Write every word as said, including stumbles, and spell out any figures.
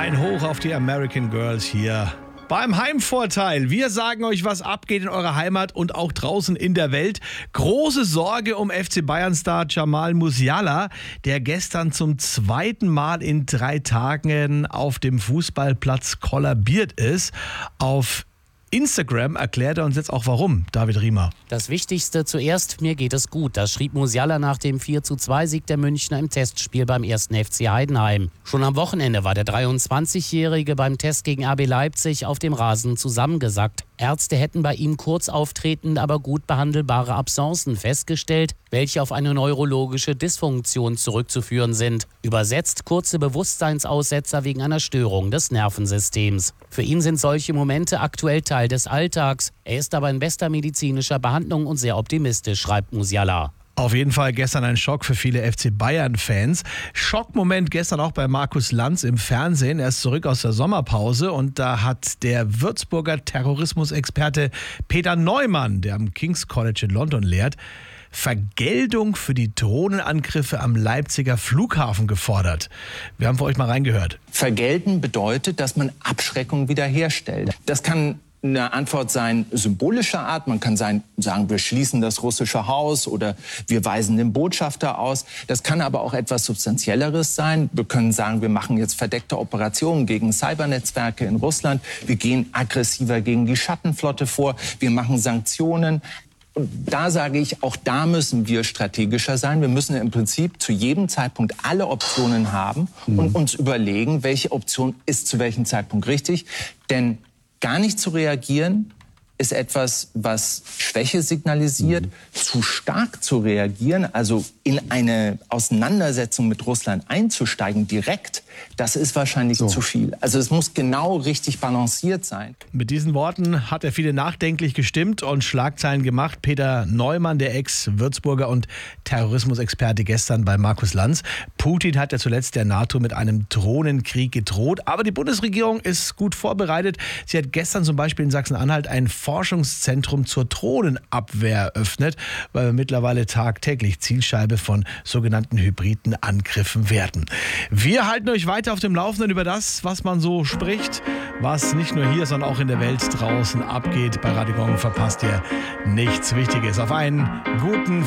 Ein Hoch auf die American Girls hier beim Heimvorteil. Wir sagen euch, was abgeht in eurer Heimat und auch draußen in der Welt. Große Sorge um F C Bayern-Star Jamal Musiala, der gestern zum zweiten Mal in drei Tagen auf dem Fußballplatz kollabiert ist. Auf Instagram erklärt er uns jetzt auch warum, David Riemer. Das Wichtigste zuerst, mir geht es gut. Das schrieb Musiala nach dem vier zu zwei Sieg der Münchner im Testspiel beim ersten F C Heidenheim. Schon am Wochenende war der dreiundzwanzigjährige beim Test gegen R B Leipzig auf dem Rasen zusammengesackt. Ärzte hätten bei ihm kurz auftretende, aber gut behandelbare Absencen festgestellt, welche auf eine neurologische Dysfunktion zurückzuführen sind. Übersetzt kurze Bewusstseinsaussetzer wegen einer Störung des Nervensystems. Für ihn sind solche Momente aktuell Teil des Alltags. Er ist aber in bester medizinischer Behandlung und sehr optimistisch, schreibt Musiala. Auf jeden Fall gestern ein Schock für viele F C Bayern-Fans. Schockmoment gestern auch bei Markus Lanz im Fernsehen. Er ist zurück aus der Sommerpause und da hat der Würzburger Terrorismusexperte Peter Neumann, der am King's College in London lehrt, Vergeltung für die Drohnenangriffe am Leipziger Flughafen gefordert. Wir haben für euch mal reingehört. Vergelten bedeutet, dass man Abschreckung wiederherstellt. Das kann eine Antwort sein symbolischer Art. Man kann sein, sagen, wir schließen das russische Haus oder wir weisen den Botschafter aus. Das kann aber auch etwas Substanzielleres sein. Wir können sagen, wir machen jetzt verdeckte Operationen gegen Cybernetzwerke in Russland. Wir gehen aggressiver gegen die Schattenflotte vor. Wir machen Sanktionen. Und da sage ich, auch da müssen wir strategischer sein. Wir müssen im Prinzip zu jedem Zeitpunkt alle Optionen haben und uns überlegen, welche Option ist zu welchem Zeitpunkt richtig. Denn gar nicht zu reagieren ist etwas, was Schwäche signalisiert. Mhm. Zu stark zu reagieren, also in eine Auseinandersetzung mit Russland einzusteigen direkt, das ist wahrscheinlich so zu viel. Also es muss genau richtig balanciert sein. Mit diesen Worten hat er viele nachdenklich gestimmt und Schlagzeilen gemacht. Peter Neumann, der Ex-Würzburger und Terrorismusexperte, gestern bei Markus Lanz. Putin hat ja zuletzt der NATO mit einem Drohnenkrieg gedroht. Aber die Bundesregierung ist gut vorbereitet. Sie hat gestern zum Beispiel in Sachsen-Anhalt ein Forschungszentrum zur Drohnenabwehr eröffnet, weil wir mittlerweile tagtäglich Zielscheibe von sogenannten hybriden Angriffen werden. Wir halten euch weiter auf dem Laufenden über das, was man so spricht, was nicht nur hier, sondern auch in der Welt draußen abgeht. Bei Radio Gong verpasst ihr nichts Wichtiges. Auf einen guten